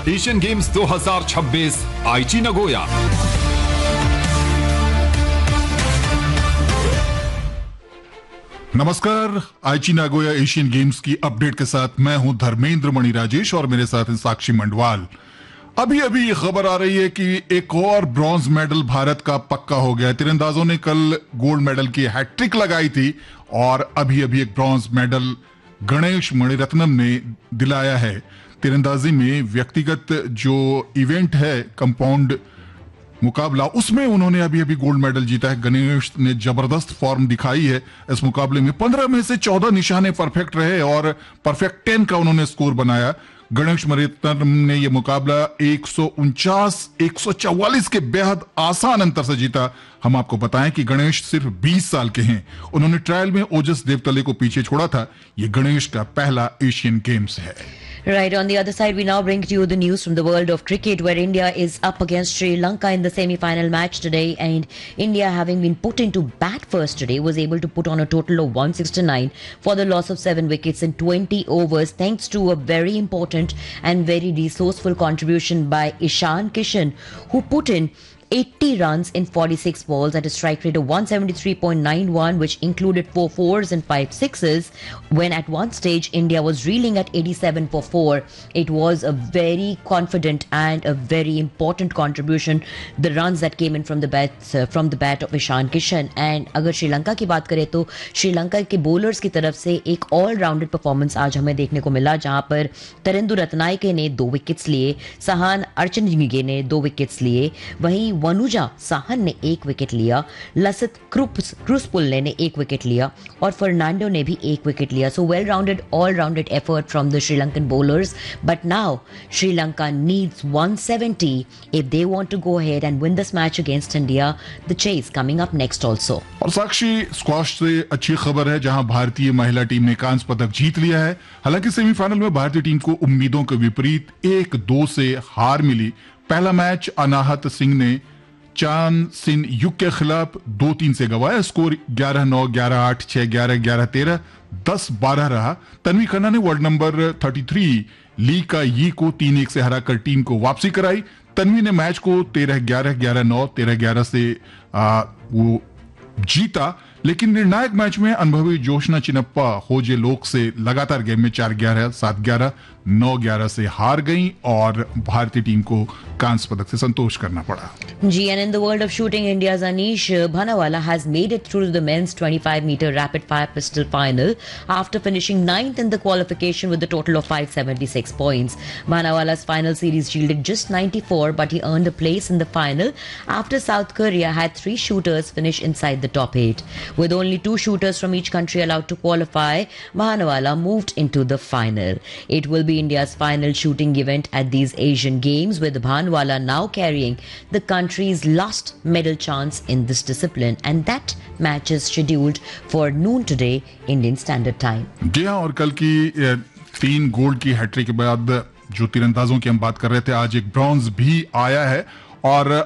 Asian games 2026 आईची Nagoya. नमस्कार, आईची नागोया एशियन गेम्स की अपडेट के साथ मैं हूं धर्मेंद्र मणि राजेश और मेरे साथ हैं साक्षी मंडवाल। अभी अभी ये खबर आ रही है कि एक और ब्रॉन्ज मेडल भारत का पक्का हो गया है। तीरंदाजों ने कल गोल्ड मेडल की हैट्रिक लगाई थी और अभी अभी एक ब्रॉन्ज मेडल गणेश मणिरत्नम ने दिलाया है। तीरंदाजी में व्यक्तिगत जो इवेंट है कंपाउंड मुकाबला, उसमें उन्होंने अभी अभी गोल्ड मेडल जीता है। गणेश ने जबरदस्त फॉर्म दिखाई है इस मुकाबले में। 15 में से 14 निशाने परफेक्ट रहे और परफेक्ट 10 का उन्होंने स्कोर बनाया। गणेश मणिरत्नम ने यह मुकाबला 144 के बेहद आसान अंतर से जीता। हम आपको बताएं कि गणेश सिर्फ 20 साल के हैं। उन्होंने ट्रायल में ओजस देवतले को पीछे छोड़ा था। यह गणेश का पहला एशियन गेम्स है। Right, on the other side, we now bring to you the news from the world of cricket, where India is up against Sri Lanka in the semi-final match today, and India, having been put into bat first today, was able to put on a total of 169 for the loss of 7 wickets in 20 overs, thanks to a very important and very resourceful contribution by Ishan Kishan, who put in 80 runs in 46 balls at a strike rate of 173.91, which included 4 fours and 5 sixes. When at one stage India was reeling at 87 for 4, it was a very confident and a very important contribution. The runs that came in from the bat of Ishan Kishan. And अगर श्रीलंका की बात करें तो श्रीलंका के bowlers की तरफ से एक ऑल-राउंडेड परफॉर्मेंस आज हमें देखने को मिला, जहां पर तरिंदु रत्नायके ने 2 विकेट्स लिए, सहान अर्चनजिंगे ने 2 विकेट्स लिए, वहीं वनुजा साहन ने 1 विकेट लिया, लसित क्रुसपुल्ले ने 1 विकेट लिया और फर्नांडो ने भी 1 विकेट लिया। So well rounded, all rounded effort from the Sri Lankan bowlers. But now Sri Lanka needs 170 if they want to go ahead and win this match against India. The chase coming up next also. और साक्षी, squash से अच्छी खबर है, जहां भारतीय महिला team ने कांस्य पदक जीत लिया है। हालांकि सेमीफाइनल में भारतीय टीम को उम्मीदों के विपरीत 1-2 से हार मिली। पहला मैच अनाहत सिंह ने चांद सिन युग के खिलाफ 2-3 से गंवाया। स्कोर 11-9, 11-8, 6-11, 11-13, 10-12 रहा। तन्वी खन्ना ने वर्ल्ड नंबर 33 ली का यी को 3-1 से हराकर टीम को वापसी कराई। तन्वी ने मैच को 13-11, 11-9, 13-11 से वो जीता। लेकिन निर्णायक मैच में अनुभवी जोशना चिनप्पा होजे लोक से लगातार गेम में 4-11, 7-11, 9-11 से हार गई और भारतीय टीम को कांस्य पदक से संतोष करना पड़ा। G, and in the world of shooting, India's Anish Bhanawala has made it through to the men's 25-meter rapid-fire pistol final after finishing 9th in the qualification with a total of 576 points. Bhanawala's final series yielded just 94, but he earned a place in the final after South Korea had 3 shooters finish inside the top 8. With only 2 shooters from each country allowed to qualify, Bhanawala moved into the final. It will be India's final shooting event at these Asian Games, with Bhanawala now carrying the country's last medal chance in this discipline, and that match is scheduled for noon today, Indian Standard Time. जी हाँ, और कल की 3 gold की hat trick के बाद जो तीरंदाजों की हम बात कर रहे थे, आज एक ब्रॉन्ज भी आया है। और